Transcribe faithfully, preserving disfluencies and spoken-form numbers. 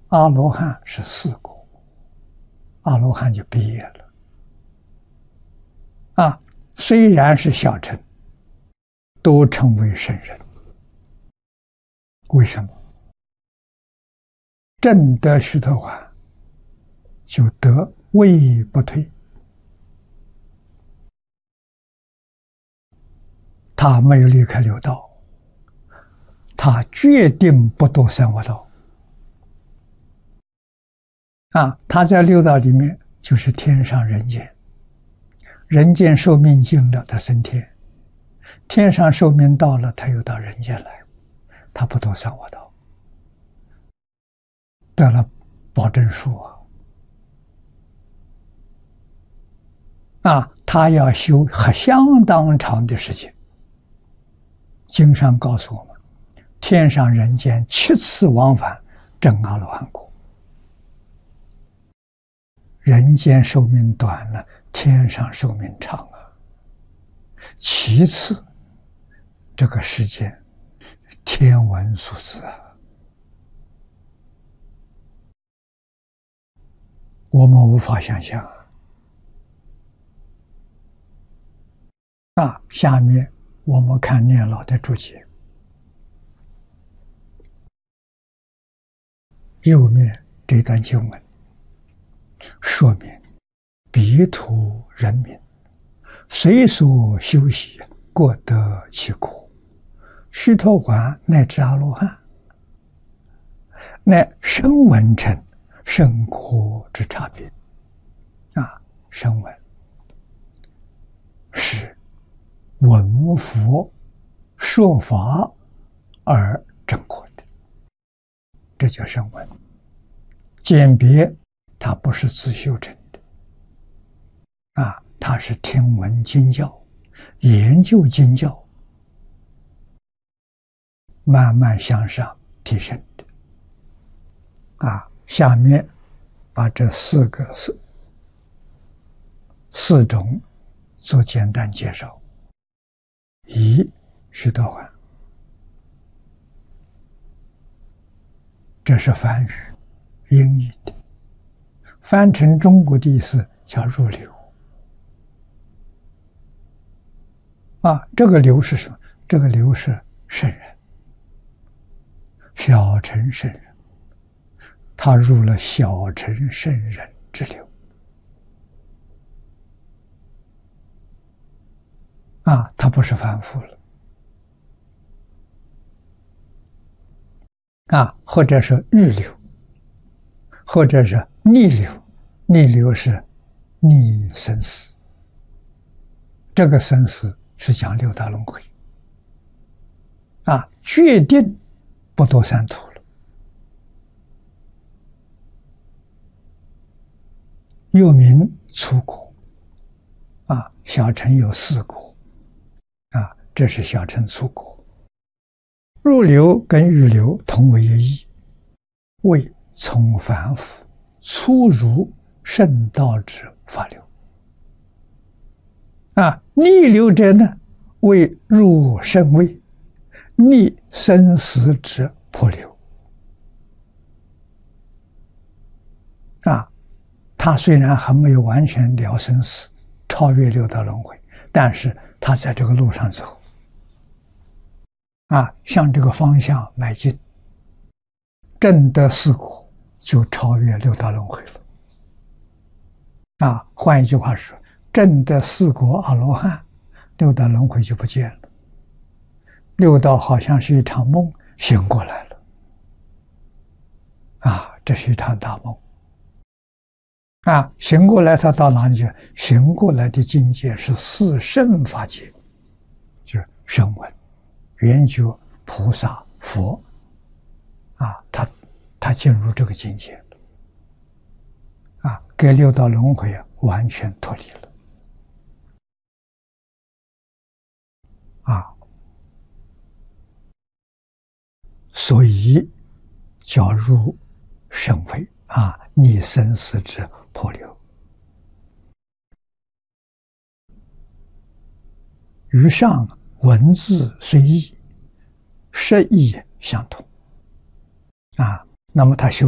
阿罗汉是四果，阿罗汉就毕业了。啊，虽然是小乘，都成为圣人。为什么？证得须陀洹，就得位不退。他没有离开六道，他决定不堕三恶道。啊，他在六道里面就是天上人间，人间寿命尽了，他升天；天上寿命到了，他又到人间来，他不堕三恶道，得了保证书啊！啊，他要修相当长的时间。经上告诉我们，天上人间七次往返证阿罗汉果。人间寿命短了，天上寿命长啊。其次，这个时间天文数字啊，我们无法想象啊。啊，下面我们看念老的注解，右面这段经文说明彼土人民随所修习，各得其果。须陀洹乃至阿罗汉，乃声闻乘圣果之差别。啊，声闻是闻佛说法而证果的，这叫声闻。鉴别它不是自修成的，啊，它是听闻经教，研究经教，慢慢向上提升的。啊，下面把这四个四四种做简单介绍。一，须陀洹，这是梵语音译的，翻成中国的意思叫入流。啊，这个流是什么？这个流是圣人，小乘圣人，他入了小乘圣人之流。啊，他不是凡夫了。啊，或者是预流，或者是逆流。逆流是逆生死，这个生死是讲六道轮回。啊，决定不堕三途了。又名粗果。啊，小乘有四果。啊，这是小乘粗果。入流跟预流同为一义，为从凡夫初入圣道之法流。啊，逆流者呢，为入圣位，逆生死之破流。啊，他虽然还没有完全了生死，超越六道轮回，但是他在这个路上走。啊，向这个方向迈进，证得四果，就超越六道轮回了。啊，换一句话说，证得四果阿罗汉，六道轮回就不见了。六道好像是一场梦，醒过来了。啊，这是一场大梦。啊，醒过来他到哪里去？醒过来的境界是四圣法界，就是声闻、圆觉、菩萨、佛。啊，他他进入这个境界了。啊，跟六道轮回啊完全脱离了。啊，所以叫入圣位。啊，逆生死之破流。与上文字虽异，实义相同。啊，那么他修